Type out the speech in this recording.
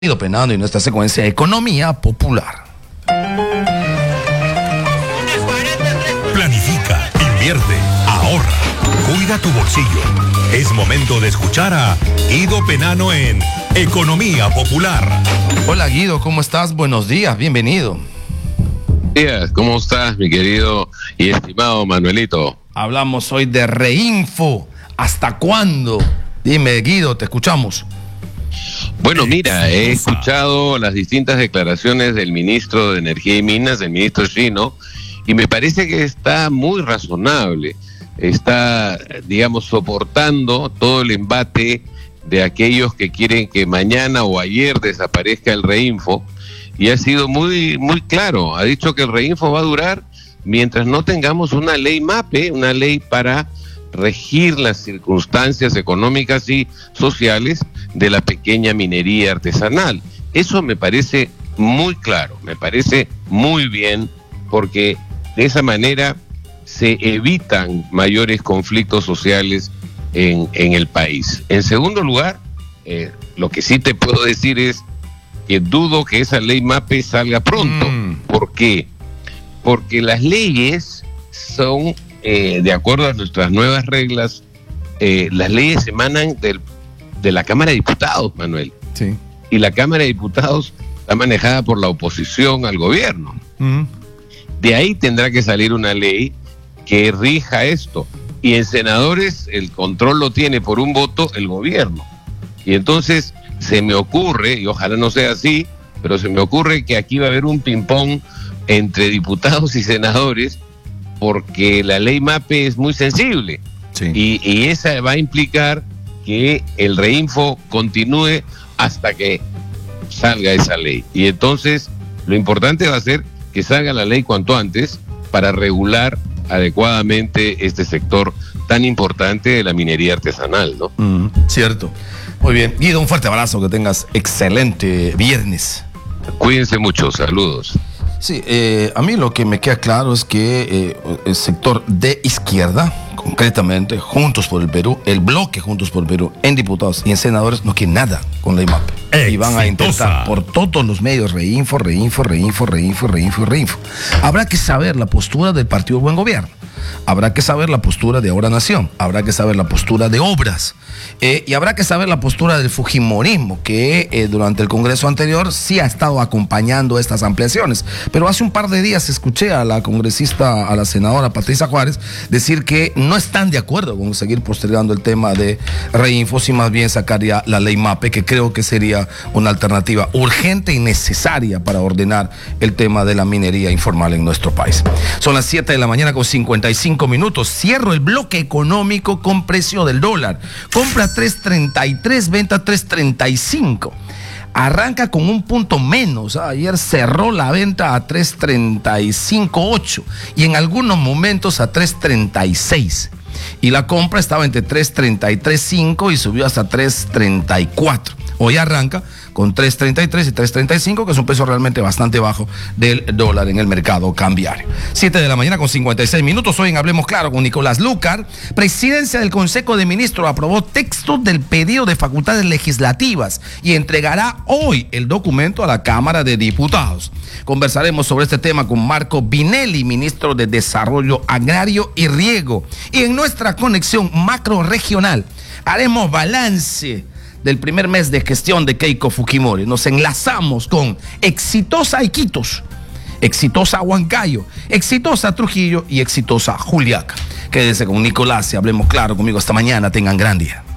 Guido Penano y nuestra secuencia de Economía Popular. Planifica, invierte, ahorra, cuida tu bolsillo. Es momento de escuchar a Guido Penano en Economía Popular. Hola Guido, ¿cómo estás? Buenos días, bienvenido. Buenos días, ¿cómo estás, mi querido y estimado Manuelito? Hablamos hoy de Reinfo. ¿Hasta cuándo? Dime, Guido, te escuchamos. Bueno, mira, he escuchado las distintas declaraciones del ministro de Energía y Minas, del ministro Chino, y me parece que está muy razonable. Está, digamos, soportando todo el embate de aquellos que quieren que mañana o ayer desaparezca el Reinfo, y ha sido muy claro. Ha dicho que el Reinfo va a durar mientras no tengamos una ley MAPE, una ley para regir las circunstancias económicas y sociales de la pequeña minería artesanal. Eso me parece muy claro, me parece muy bien, porque de esa manera se evitan mayores conflictos sociales en el país. En segundo lugar, lo que sí te puedo decir es que dudo que esa ley MAPE salga pronto. ¿Por qué? Porque las leyes son, de acuerdo a nuestras nuevas reglas, las leyes emanan de la Cámara de Diputados, Manuel. Sí. Y la Cámara de Diputados está manejada por la oposición al gobierno. De ahí tendrá que salir una ley que rija esto. Y en senadores el control lo tiene por un voto el gobierno. Y entonces se me ocurre, y ojalá no sea así, pero se me ocurre que aquí va a haber un ping-pong entre diputados y senadores, porque la ley MAPE es muy sensible. Sí. Y esa va a implicar que el Reinfo continúe hasta que salga esa ley. Y entonces lo importante va a ser que salga la ley cuanto antes para regular adecuadamente este sector tan importante de la minería artesanal, ¿no? Cierto. Muy bien. Guido, un fuerte abrazo, que tengas excelente viernes. Cuídense mucho, saludos. Sí, a mí lo que me queda claro es que el sector de izquierda, concretamente Juntos por el Perú, el bloque Juntos por el Perú, en diputados y en senadores, no quiere nada con la IMAP. Y van a intentar por todos los medios Reinfo. Habrá que saber la postura del Partido Buen Gobierno. Habrá que saber la postura de Ahora Nación, habrá que saber la postura de Obras, y habrá que saber la postura del fujimorismo, que durante el Congreso anterior sí ha estado acompañando estas ampliaciones. Pero hace un par de días escuché a la congresista, a la senadora Patricia Juárez, decir que no están de acuerdo con seguir postergando el tema de Reinfo, y más bien sacaría la ley MAPE, que creo que sería una alternativa urgente y necesaria para ordenar el tema de la minería informal en nuestro país. Son las 7 de la mañana con 55 minutos. Cierro el bloque económico con precio del dólar. Compra 3.33, venta 3.35. Arranca con un punto menos. Ayer cerró la venta a 3.35.8 y en algunos momentos a 3.36. Y la compra estaba entre 3.33.5 y subió hasta 3.34. Hoy arranca con 3.33 y 3.35, que es un peso realmente bastante bajo del dólar en el mercado cambiario. 7 de la mañana con 56 minutos. Hoy en Hablemos Claro con Nicolás Lucar. Presidencia del Consejo de Ministros aprobó texto del pedido de facultades legislativas y entregará hoy el documento a la Cámara de Diputados. Conversaremos sobre este tema con Marco Binelli, ministro de Desarrollo Agrario y Riego. Y en nuestra conexión macro regional haremos balance del primer mes de gestión de Keiko Fujimori. Nos enlazamos con exitosa Iquitos, exitosa Huancayo, exitosa Trujillo y exitosa Juliaca. Quédese con Nicolás y Hablemos Claro conmigo esta mañana. Tengan gran día.